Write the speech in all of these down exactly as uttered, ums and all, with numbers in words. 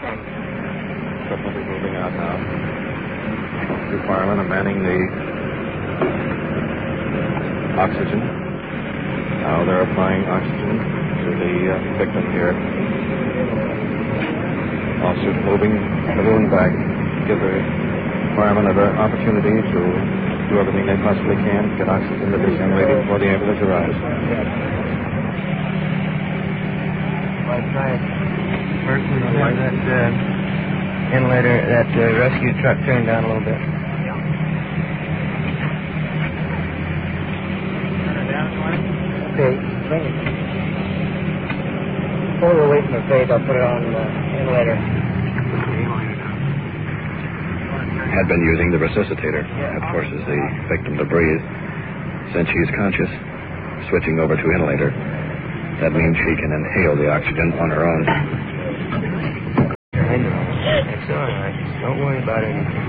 Equipment is moving out now. Two firemen are manning the oxygen. Now they're applying oxygen to the uh, victim here. Officers moving the balloon back, give the firemen an opportunity to do everything they possibly can to get oxygen to this young lady before the ambulance arrives. I tried. First, we had that uh, inlater, that uh, rescue truck turned down a little bit. Okay, bring it. Pull it away from the fade, I'll put it on the uh, inlater. Had been using the resuscitator. That forces the victim to breathe. Since she is conscious, switching over to inhalator. That means she can inhale the oxygen on her own. I know. It's all right. Don't worry about anything.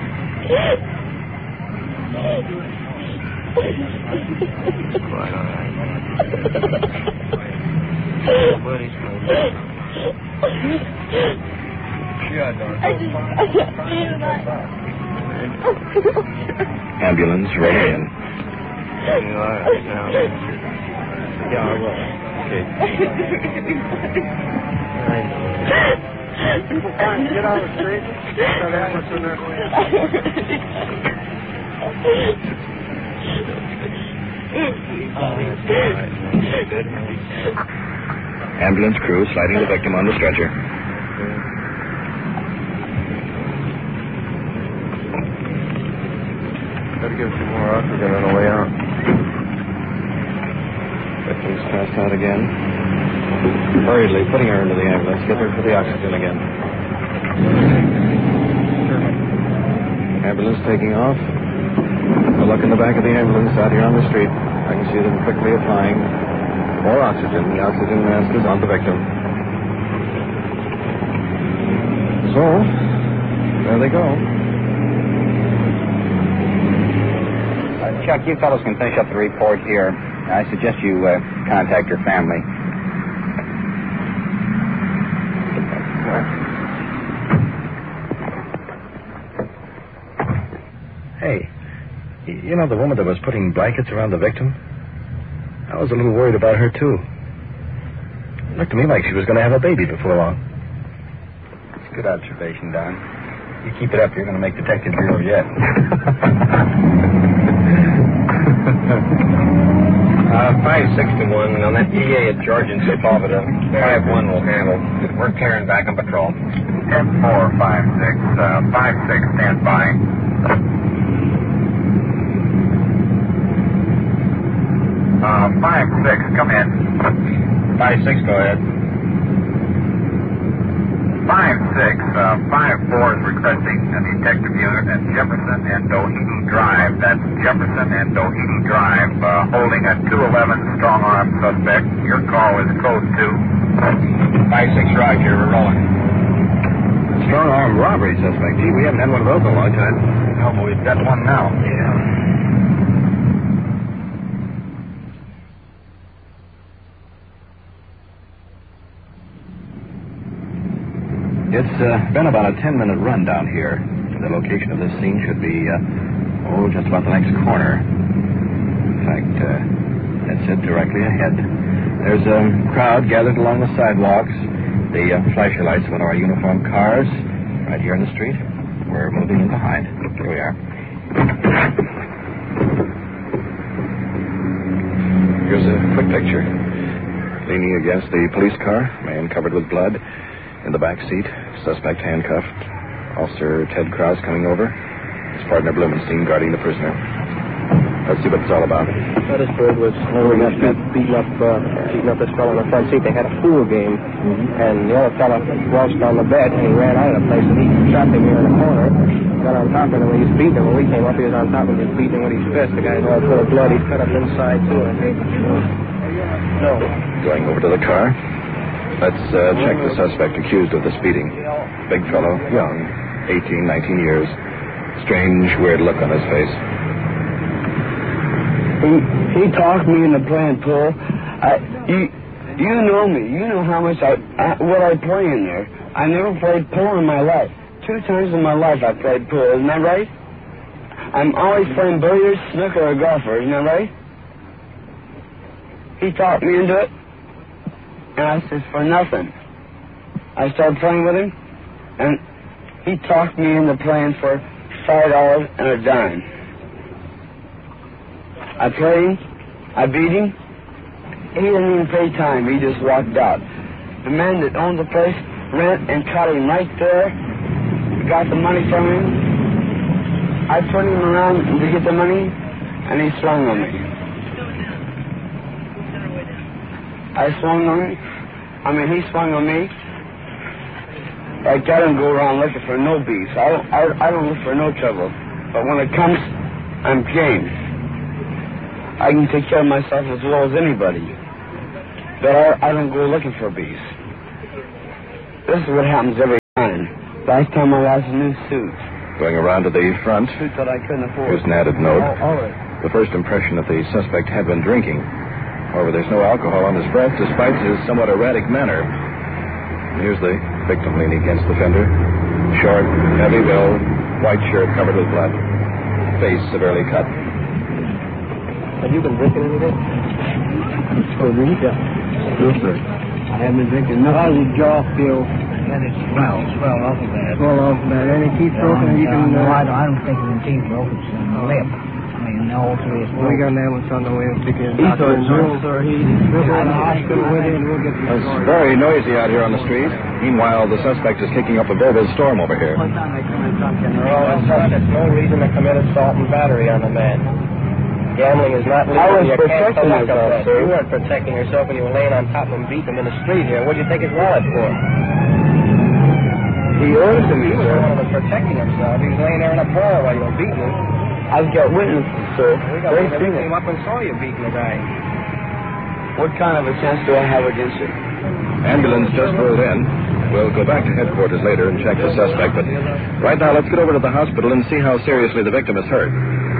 It's quite all right. Nobody's going to... Ambulance rolling in. You all right now? Yeah, I will. Okay. I know. Get out of the street. That ambulance in there. Ambulance crew sliding the victim on the stretcher. Better give some more oxygen on the way out. Victim's passed out again. Hurriedly putting her into the ambulance. Get her for the oxygen again. Ambulance taking off. A look in the back of the ambulance out here on the street. I can see them quickly applying more oxygen. The oxygen mask is on the victim. So, there they go. Uh, Chuck, you fellows can finish up the report here. I suggest you uh, contact your family. Hey, you know the woman that was putting blankets around the victim? I was a little worried about her, too. It looked to me like she was going to have a baby before long. It's a good observation, Don. You keep it up, you're going to make Detective Bureau yet. uh, five six to one on that P A at George and Sepulveda. five one will handle. We're clearing back on patrol. ten four five six. Uh, five six, stand by. Uh, five six, come in. five six, go ahead. five six, uh, five four is requesting a detective unit at Jefferson and Doheny Drive. That's Jefferson and Doheny Drive, uh, holding a two eleven strong-arm suspect. Your call is code two. five six, Roger, we're rolling. Strong-arm robbery suspect. Gee, we haven't had one of those in a long time. No, but we've got one now. Yeah. It's uh, been about a ten-minute run down here. The location of this scene should be, uh, oh, just about the next corner. In fact, uh, that's it, directly ahead. There's a crowd gathered along the sidewalks. The uh, flasher lights of one of our uniformed cars right here in the street. We're moving in behind. Here we are. Here's a quick picture. Leaning against the police car, man covered with blood. In the back seat, suspect handcuffed. Officer Ted Krause coming over. His partner Blumenstein guarding the prisoner. Let's see what it's all about. Petersburg was over got beat, beating up uh, beating up this fellow in the front seat. They had a pool game, mm-hmm. and the other fellow washed on the bed, and he ran out of the place, and he shot him here in the corner. Got on top of him, and he was beating him. When we came up, he was on top of him, just beating him with his fist. The guy's all full of blood. He's cut up inside, too, I think. No. Going over to the car. Let's uh, check the suspect accused of the speeding. Big fellow, young, eighteen, nineteen years. Strange, weird look on his face. He, he talked me into playing pool. I, you, You know me. You know how much I, I what I play in there. I never played pool in my life. Two times in my life I played pool. Isn't that right? I'm always playing billiards, snooker, or golfer. Isn't that right? He talked me into it, and I said, for nothing. I started playing with him, and he talked me into playing for five dollars and a dime. I played him. I beat him. He didn't even pay time. He just walked out. The man that owned the place went and caught him right there, got the money from him. I put him around to get the money, and he swung on me. I swung on him. I mean, he swung on me. Like, I don't go around looking for no beef. I don't, I, I don't look for no trouble. But when it comes, I'm game. I can take care of myself as well as anybody. But I, I don't go looking for beef. This is what happens every time. Last time I lost a new suit. Going around to the front, Suit that I couldn't afford. here's an added note. All, all right. The first impression that the suspect had been drinking. However, there's no alcohol on his breath, despite his somewhat erratic manner. Here's the victim leaning against the fender. Short, heavy build, white shirt covered with blood. Face severely cut. Have you been drinking anything? Oh, really? Yeah. Yes, sir. I haven't been drinking. No, how's your jaw feel? And it's swell, swell awful bad. Swell off bad. Any teeth broken? You can. No, Uh, I don't, I don't think of the teeth broken. It's in the lip. I mean, all three is we got an ambulance on the way. We'll take you to the He's doctor. so sir. He's We're in the hospital with you, and we'll get you. It's very noisy out here on the street. Meanwhile, the suspect is kicking up a verbal storm over here. Well, it's just that's no reason to commit assault and battery on the man. Gambling is not legal. I was You can't protecting collect myself, that. sir. You weren't protecting yourself when you were laying on top of him, beating him in the street here. What did you take his wallet for? He ordered to me, He was sir. the one that was protecting himself. He was laying there in a bar while you were beating him. I've got witnesses, sir. We got They we seen came it. up and saw you beating the guy. What kind of a chance do I have against you? Ambulance just rolled in. We'll go back to headquarters later and check the suspect, but right now let's get over to the hospital and see how seriously the victim is hurt.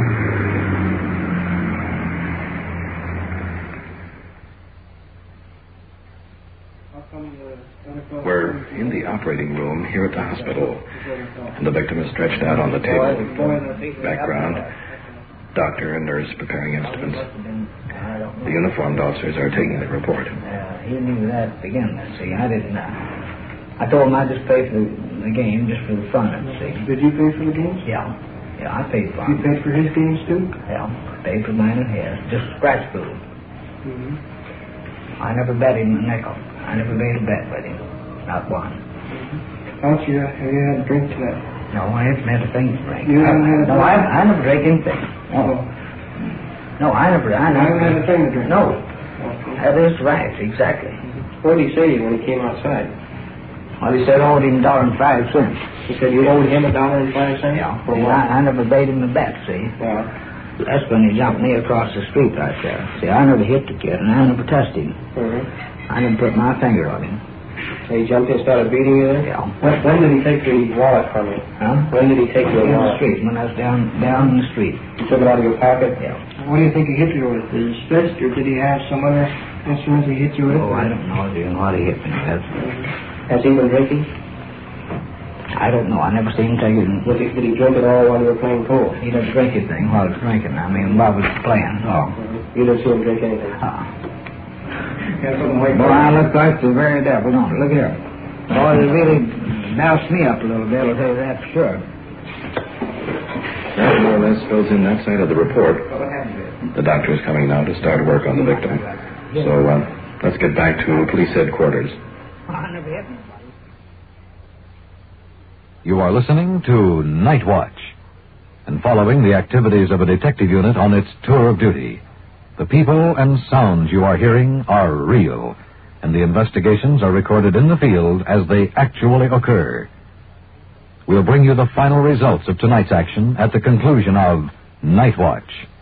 We're in the operating room here at the hospital, and the victim is stretched out on the table. Background, doctor and nurse preparing instruments. The uniformed officers are taking the report. Uh, he knew that to begin with, see. I didn't. Uh, I told him I'd just pay for the, the game, just for the fun of it, see. Did you pay for the games? Yeah. Yeah, I paid for You him. paid for his games, too? Yeah, paid for mine and his. Just scratch food. Mm-hmm. I never bet him a nickel. I never made a bet with him. Not one. How much you, have you had a drink tonight? No, I haven't had a thing to drink. You haven't had a No, drink? I, I never drank anything. No. No, I never. I You never. haven't had a thing to drink? No. Okay. That is right, exactly. What did he say to you when he came outside? Well, he said I owed him a dollar and five cents. He said you owed him a dollar and five cents? Yeah. For See, what? I, I never made him a bet, see. Well, That's when he jumped me across the street right there. See, I never hit the kid, and I never touched him. uh-huh. I never put my finger on him. So he jumped in and started beating you there? Yeah. When, when did he take the wallet from you? Huh? When did he take In your the wallet? street, when I was down down in the street. He took it out of your pocket? Yeah. What do you think he hit you with? His fist, or did he have some other instruments he hit you with? Oh, I don't know even what he hit me with. Has he been drinking? I don't know. I never seen him take it. Did he, did he drink it all while you were playing pool? He didn't drink anything while I was drinking. I mean, while I was playing. Oh. You didn't see him drink anything? Uh, Yeah, something like Boy, I look like the very devil, don't I? Look here. Boy, it really doused me up a little bit, I'll tell you that for sure. That more or less fills in that side of the report. The doctor is coming now to start work on the victim. So uh, let's get back to police headquarters. I never hit anybody. You are listening to Night Watch and following the activities of a detective unit on its tour of duty. The people and sounds you are hearing are real, and the investigations are recorded in the field as they actually occur. We'll bring you the final results of tonight's action at the conclusion of Night Watch.